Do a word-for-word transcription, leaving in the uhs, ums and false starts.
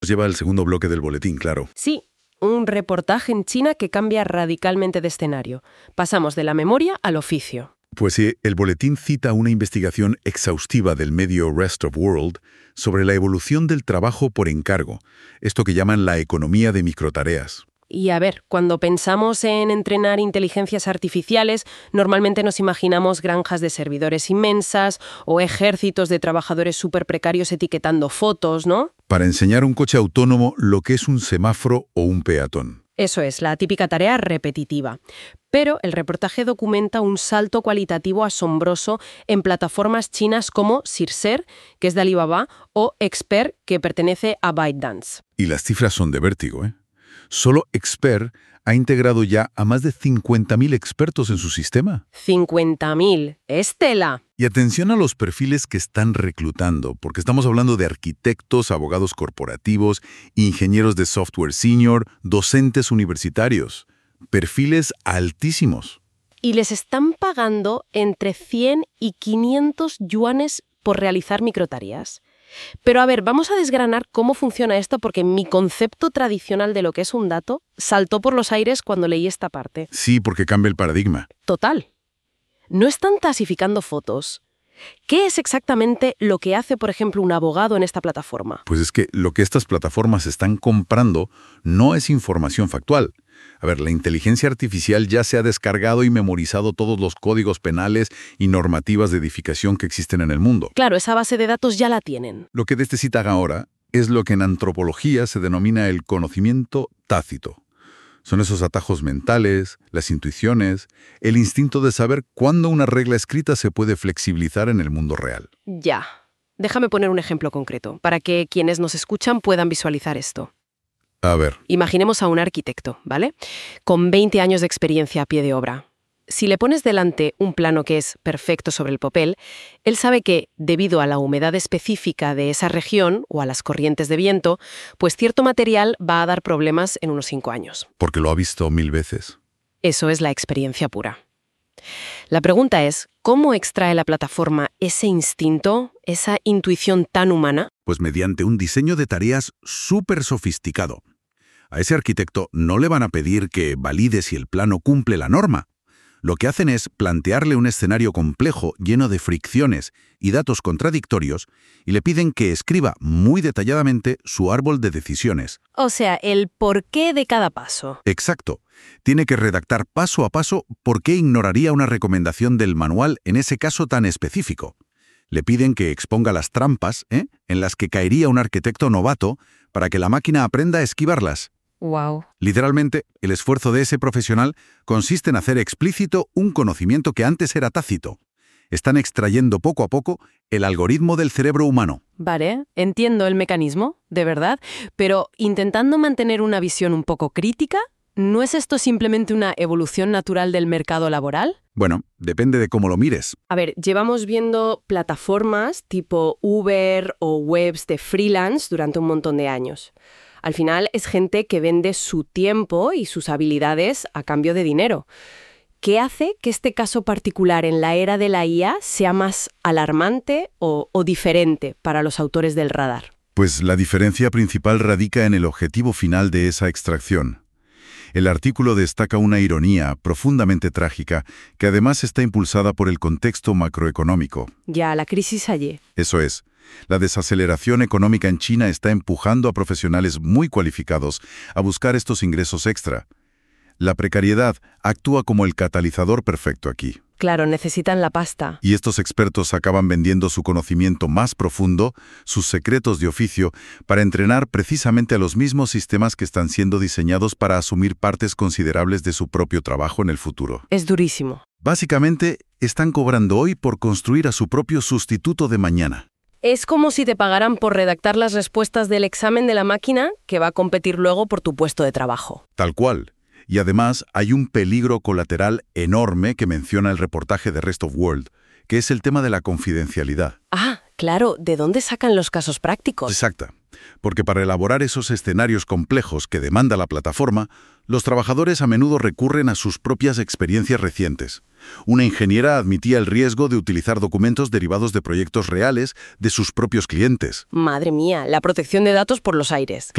lleva al segundo bloque del boletín, claro. Sí, un reportaje en China que cambia radicalmente de escenario. Pasamos de la memoria al oficio. Pues sí, el boletín cita una investigación exhaustiva del medio Rest of World sobre la evolución del trabajo por encargo, esto que llaman la economía de microtareas. Y a ver, cuando pensamos en entrenar inteligencias artificiales, normalmente nos imaginamos granjas de servidores inmensas o ejércitos de trabajadores súper precarios etiquetando fotos, ¿no? Para enseñar a un coche autónomo lo que es un semáforo o un peatón. Eso es, la típica tarea repetitiva. Pero el reportaje documenta un salto cualitativo asombroso en plataformas chinas como Sirser, que es de Alibaba, o Expert, que pertenece a ByteDance. Y las cifras son de vértigo, ¿eh? Solo Expert ha integrado ya a más de cincuenta mil expertos en su sistema. cincuenta mil. ¡Estela! Y atención a los perfiles que están reclutando, porque estamos hablando de arquitectos, abogados corporativos, ingenieros de software senior, docentes universitarios. Perfiles altísimos. Y les están pagando entre cien y quinientos yuanes por realizar microtareas. Pero a ver, vamos a desgranar cómo funciona esto porque mi concepto tradicional de lo que es un dato saltó por los aires cuando leí esta parte. Sí, porque cambia el paradigma. Total. No están tasificando fotos. ¿Qué es exactamente lo que hace, por ejemplo, un abogado en esta plataforma? Pues es que lo que estas plataformas están comprando no es información factual. A ver, la inteligencia artificial ya se ha descargado y memorizado todos los códigos penales y normativas de edificación que existen en el mundo. Claro, esa base de datos ya la tienen. Lo que necesitan ahora es lo que en antropología se denomina el conocimiento tácito. Son esos atajos mentales, las intuiciones, el instinto de saber cuándo una regla escrita se puede flexibilizar en el mundo real. Ya. Déjame poner un ejemplo concreto, para que quienes nos escuchan puedan visualizar esto. A ver. Imaginemos a un arquitecto, ¿vale? Con veinte años de experiencia a pie de obra. Si le pones delante un plano que es perfecto sobre el papel, él sabe que, debido a la humedad específica de esa región o a las corrientes de viento, pues cierto material va a dar problemas en unos cinco años. Porque lo ha visto mil veces. Eso es la experiencia pura. La pregunta es, ¿cómo extrae la plataforma ese instinto, esa intuición tan humana? Pues mediante un diseño de tareas súper sofisticado. A ese arquitecto no le van a pedir que valide si el plano cumple la norma. Lo que hacen es plantearle un escenario complejo lleno de fricciones y datos contradictorios y le piden que escriba muy detalladamente su árbol de decisiones. O sea, el porqué de cada paso. Exacto. Tiene que redactar paso a paso por qué ignoraría una recomendación del manual en ese caso tan específico. Le piden que exponga las trampas, ¿eh?, en las que caería un arquitecto novato para que la máquina aprenda a esquivarlas. Wow. Literalmente, el esfuerzo de ese profesional consiste en hacer explícito un conocimiento que antes era tácito. Están extrayendo poco a poco el algoritmo del cerebro humano. Vale, entiendo el mecanismo, de verdad, pero intentando mantener una visión un poco crítica, ¿no es esto simplemente una evolución natural del mercado laboral? Bueno, depende de cómo lo mires. A ver, llevamos viendo plataformas tipo Uber o webs de freelance durante un montón de años. Al final es gente que vende su tiempo y sus habilidades a cambio de dinero. ¿Qué hace que este caso particular en la era de la I A sea más alarmante o, o diferente para los autores del radar? Pues la diferencia principal radica en el objetivo final de esa extracción. El artículo destaca una ironía profundamente trágica que además está impulsada por el contexto macroeconómico. Ya, la crisis allí. Eso es. La desaceleración económica en China está empujando a profesionales muy cualificados a buscar estos ingresos extra. La precariedad actúa como el catalizador perfecto aquí. Claro, necesitan la pasta. Y estos expertos acaban vendiendo su conocimiento más profundo, sus secretos de oficio, para entrenar precisamente a los mismos sistemas que están siendo diseñados para asumir partes considerables de su propio trabajo en el futuro. Es durísimo. Básicamente, están cobrando hoy por construir a su propio sustituto de mañana. Es como si te pagaran por redactar las respuestas del examen de la máquina que va a competir luego por tu puesto de trabajo. Tal cual. Y además hay un peligro colateral enorme que menciona el reportaje de Rest of World, que es el tema de la confidencialidad. Ah, claro, ¿de dónde sacan los casos prácticos? Exacta. Porque para elaborar esos escenarios complejos que demanda la plataforma, los trabajadores a menudo recurren a sus propias experiencias recientes. Una ingeniera admitía el riesgo de utilizar documentos derivados de proyectos reales de sus propios clientes. Madre mía, la protección de datos por los aires.